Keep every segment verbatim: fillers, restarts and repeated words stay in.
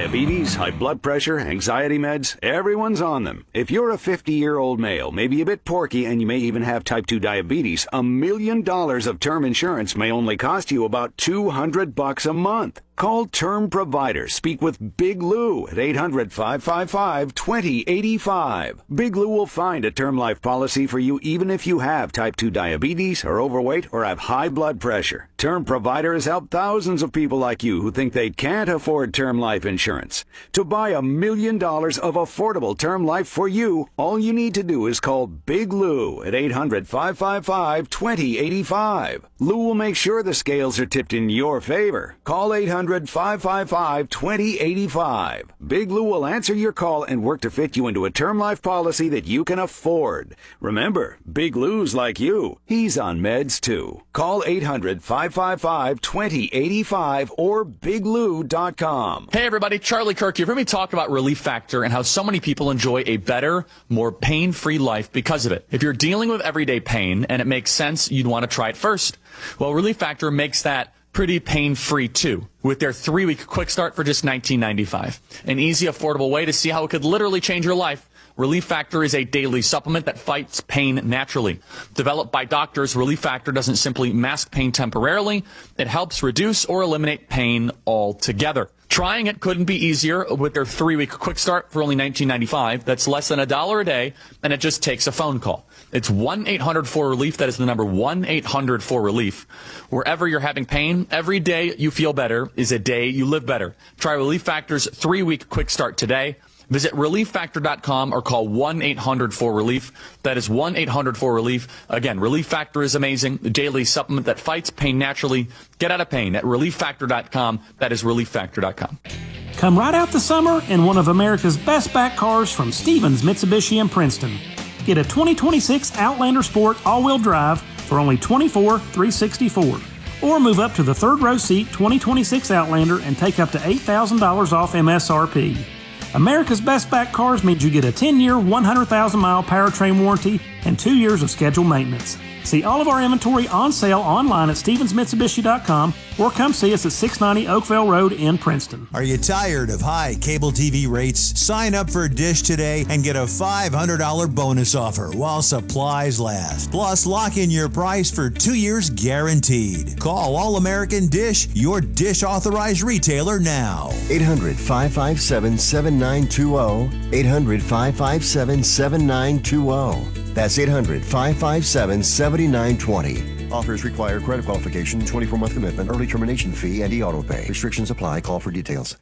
Diabetes, high blood pressure, anxiety meds, everyone's on them. If you're a fifty-year-old male, maybe a bit porky, and you may even have type two diabetes, a million dollars of term insurance may only cost you about two hundred bucks a month. Call Term Provider. Speak with Big Lou at eight hundred, five five five, two zero eight five. Big Lou will find a term life policy for you even if you have type two diabetes, are overweight, or have high blood pressure. Term Provider has helped thousands of people like you who think they can't afford term life insurance. To buy a million dollars of affordable term life for you, all you need to do is call Big Lou at eight hundred, five five five, two zero eight five. Lou will make sure the scales are tipped in your favor. Call eight hundred, five five five, two zero eight five. Big Lou will answer your call and work to fit you into a term life policy that you can afford. Remember, Big Lou's like you. He's on meds too. Call eight hundred, five five five, two zero eight five or big lou dot com. Hey everybody, Charlie Kirk. You've heard me talk about Relief Factor and how so many people enjoy a better, more pain-free life because of it. If you're dealing with everyday pain and it makes sense, you'd want to try it first. Well, Relief Factor makes that pretty pain-free too, with their three-week quick start for just nineteen ninety-five. An easy, affordable way to see how it could literally change your life. Relief Factor is a daily supplement that fights pain naturally. Developed by doctors, Relief Factor doesn't simply mask pain temporarily. It helps reduce or eliminate pain altogether. Trying it couldn't be easier with their three-week quick start for only nineteen ninety-five. That's less than a dollar a day, and it just takes a phone call. It's one eight hundred four relief. That is the number one eight hundred four relief. Wherever you're having pain, every day you feel better is a day you live better. Try Relief Factor's three-week quick start today. Visit relief factor dot com or call one eight hundred four relief. That is one eight hundred four relief. Again, Relief Factor is amazing. The daily supplement that fights pain naturally. Get out of pain at relief factor dot com. That is relief factor dot com. Come right out the summer in one of America's best back cars from Stevens Mitsubishi in Princeton. Get a twenty twenty-six Outlander Sport all-wheel drive for only twenty-four thousand three hundred sixty-four dollars. Or move up to the third row seat twenty twenty-six Outlander and take up to eight thousand dollars off M S R P. America's Best Back Cars means you get a ten-year, one hundred thousand mile powertrain warranty and two years of scheduled maintenance. See all of our inventory on sale online at stevens mitsubishi dot com or come see us at six ninety Oakville Road in Princeton. Are you tired of high cable T V rates? Sign up for Dish today and get a five hundred dollars bonus offer while supplies last. Plus, lock in your price for two years guaranteed. Call All American Dish, your Dish authorized retailer now. eight hundred, five five seven, seven nine two zero. eight hundred, five five seven, seven nine two zero. That's eight hundred, five five seven, seven nine two zero. Offers require credit qualification, twenty-four month commitment, early termination fee, and e-auto pay. Restrictions apply. Call for details.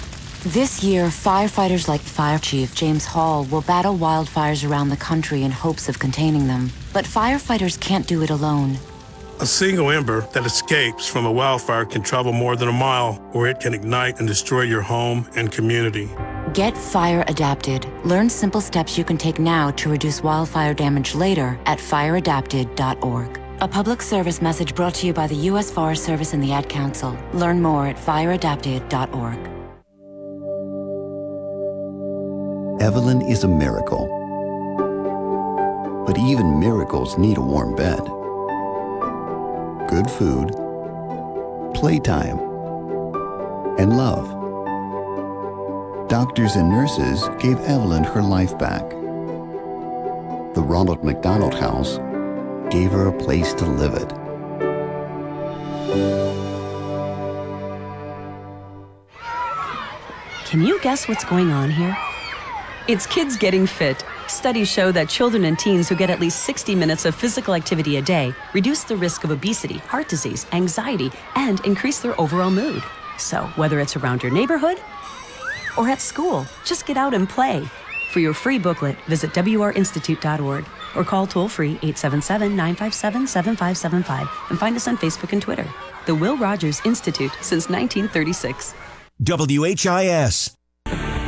This year, firefighters like Fire Chief James Hall will battle wildfires around the country in hopes of containing them. But firefighters can't do it alone. A single ember that escapes from a wildfire can travel more than a mile, where it can ignite and destroy your home and community. Get fire adapted. Learn simple steps you can take now to reduce wildfire damage later at fire adapted dot org. A public service message brought to you by the U S Forest Service and the Ad Council. Learn more at fire adapted dot org. Evelyn is a miracle. But even miracles need a warm bed. Good food, playtime, and love. Doctors and nurses gave Evelyn her life back. The Ronald McDonald House gave her a place to live it. Can you guess what's going on here? It's kids getting fit. Studies show that children and teens who get at least sixty minutes of physical activity a day reduce the risk of obesity, heart disease, anxiety, and increase their overall mood. So whether it's around your neighborhood or at school, just get out and play. For your free booklet, visit W R institute dot org or call toll-free eight seven seven, nine five seven, seven five seven five and find us on Facebook and Twitter. The Will Rogers Institute since nineteen thirty-six. W H I S.